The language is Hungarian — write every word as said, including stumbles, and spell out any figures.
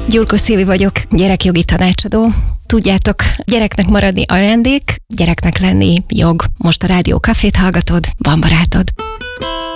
Gyurkó Szilvi vagyok, gyerekjogi tanácsadó. Tudjátok, gyereknek maradni ajándék, gyereknek lenni jog. Most a Rádió Cafét hallgatod, van barátod.